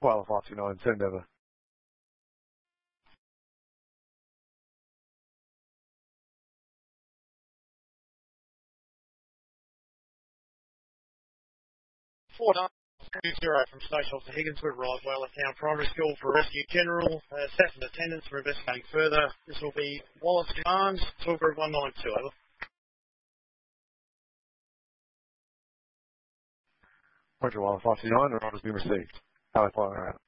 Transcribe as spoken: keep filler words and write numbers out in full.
Koala five two nine, send over. Four zero from Station Officer Higgins, with Roswell Town Primary School for Rescue General. Uh, staff and attendants for investigating further. This will be Wallace Barnes, Tour Group one nine two, over. Roger, Wallace five two nine, the order's been received. Hello, fire out.